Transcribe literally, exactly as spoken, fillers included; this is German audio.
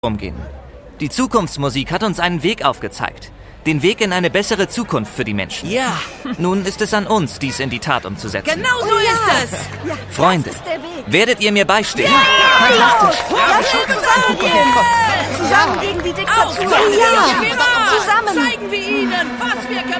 umgehen. Die Zukunftsmusik hat uns einen Weg aufgezeigt. Den Weg in eine bessere Zukunft für die Menschen. Ja. Nun ist es an uns, dies in die Tat umzusetzen. Genau so Oh ja. ist es. Ja, Freunde, das ist der Weg. werdet ihr mir beistehen? Ja, Fantastisch. Lass uns zusammengehen. Zusammen gegen die Diktatur. Auf, Ja, zusammen. Zeigen wir ihnen, was wir können.